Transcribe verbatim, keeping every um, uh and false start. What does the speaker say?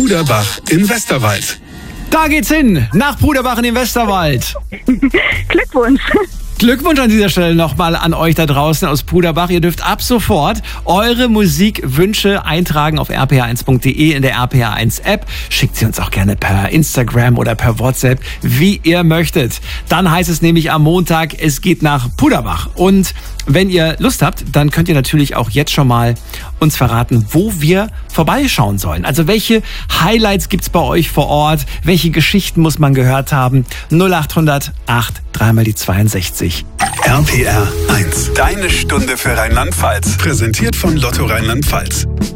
Puderbach im Westerwald. Da geht's hin, nach Puderbach in den Westerwald. Glückwunsch. Glückwunsch an dieser Stelle nochmal an euch da draußen aus Puderbach. Ihr dürft ab sofort eure Musikwünsche eintragen auf r p h eins punkt d e in der R P H eins App. Schickt sie uns auch gerne per Instagram oder per WhatsApp, wie ihr möchtet. Dann heißt es nämlich am Montag, es geht nach Puderbach. Und wenn ihr Lust habt, dann könnt ihr natürlich auch jetzt schon mal uns verraten, wo wir vorbeischauen sollen. Also welche Highlights gibt's bei euch vor Ort? Welche Geschichten muss man gehört haben? null acht hundert acht dreimal die zweiundsechzig. R P R eins, deine Stunde für Rheinland-Pfalz. Präsentiert von Lotto Rheinland-Pfalz.